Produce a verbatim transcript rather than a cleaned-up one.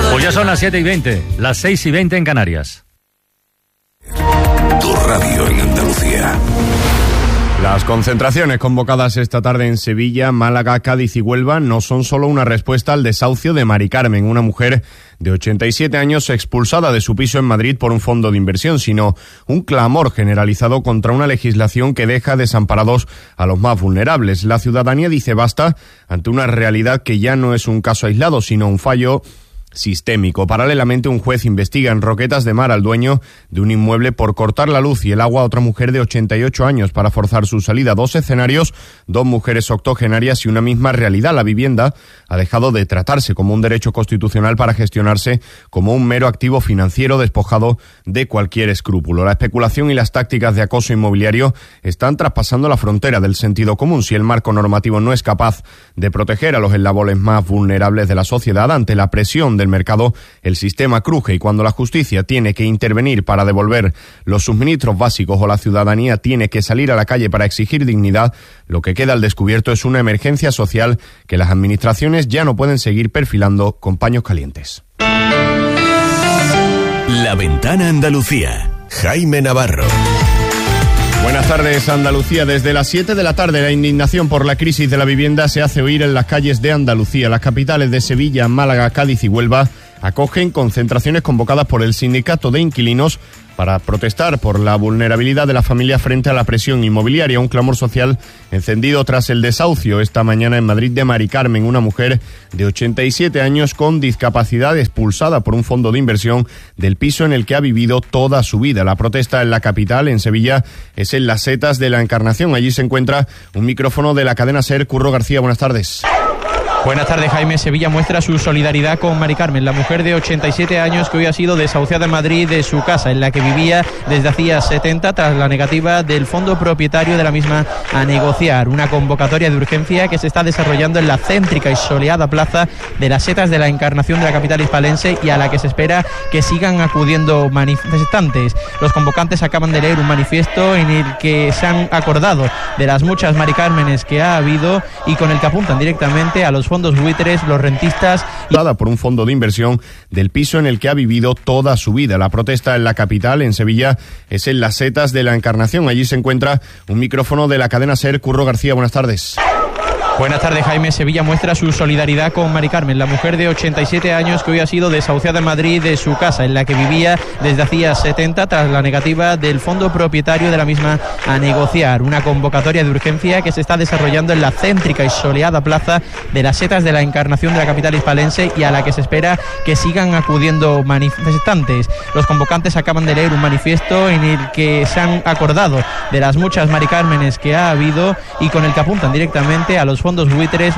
Pues ya son las siete y veinte, las seis y veinte en Canarias. Tu radio en Andalucía. Las concentraciones convocadas esta tarde en Sevilla, Málaga, Cádiz y Huelva no son solo una respuesta al desahucio de Mari Carmen, una mujer de ochenta y siete años expulsada de su piso en Madrid por un fondo de inversión, sino un clamor generalizado contra una legislación que deja desamparados a los más vulnerables. La ciudadanía dice basta ante una realidad que ya no es un caso aislado, sino un fallo sistémico. Paralelamente, un juez investiga en Roquetas de Mar al dueño de un inmueble por cortar la luz y el agua a otra mujer de ochenta y ocho años para forzar su salida. Dos escenarios, dos mujeres octogenarias y una misma realidad. La vivienda ha dejado de tratarse como un derecho constitucional para gestionarse como un mero activo financiero despojado de cualquier escrúpulo. La especulación y las tácticas de acoso inmobiliario están traspasando la frontera del sentido común. Si el marco normativo no es capaz de proteger a los eslabones más vulnerables de la sociedad ante la presión del mercado, el sistema cruje, y cuando la justicia tiene que intervenir para devolver los suministros básicos o la ciudadanía tiene que salir a la calle para exigir dignidad, lo que queda al descubierto es una emergencia social que las administraciones ya no pueden seguir perfilando con paños calientes. La Ventana Andalucía. Jaime Navarro. Buenas tardes, Andalucía. Desde las siete de la tarde, la indignación por la crisis de la vivienda se hace oír en las calles de Andalucía. Las capitales de Sevilla, Málaga, Cádiz y Huelva acogen concentraciones convocadas por el Sindicato de Inquilinos para protestar por la vulnerabilidad de la familia frente a la presión inmobiliaria. Un clamor social encendido tras el desahucio esta mañana en Madrid de Mari Carmen, una mujer de ochenta y siete años con discapacidad expulsada por un fondo de inversión del piso en el que ha vivido toda su vida. La protesta en la capital, en Sevilla, es en las Setas de la Encarnación. Allí se encuentra un micrófono de la cadena SER. Curro García, buenas tardes. Buenas tardes, Jaime. Sevilla muestra su solidaridad con Mari Carmen, la mujer de ochenta y siete años que hoy ha sido desahuciada en Madrid de su casa, en la que vivía desde hacía setenta, tras la negativa del fondo propietario de la misma a negociar. Una convocatoria de urgencia que se está desarrollando en la céntrica y soleada plaza de las Setas de la Encarnación de la capital hispalense, y a la que se espera que sigan acudiendo manifestantes. Los convocantes acaban de leer un manifiesto en el que se han acordado de las muchas Mari Cármenes que ha habido y con el que apuntan directamente a los fondos buitres, los rentistas y... por un fondo de inversión del piso en el que ha vivido toda su vida. La protesta en la capital, en Sevilla, es en las Setas de la Encarnación. Allí se encuentra un micrófono de la cadena SER. Curro García, buenas tardes. Buenas tardes, Jaime. Sevilla muestra su solidaridad con Mari Carmen, la mujer de ochenta y siete años que hoy ha sido desahuciada en Madrid de su casa, en la que vivía desde hacía setenta, tras la negativa del fondo propietario de la misma a negociar. Una convocatoria de urgencia que se está desarrollando en la céntrica y soleada plaza de las Setas de la Encarnación de la capital hispalense, y a la que se espera que sigan acudiendo manifestantes. Los convocantes acaban de leer un manifiesto en el que se han acordado de las muchas Mari Cármenes que ha habido y con el que apuntan directamente a los fondos buitres,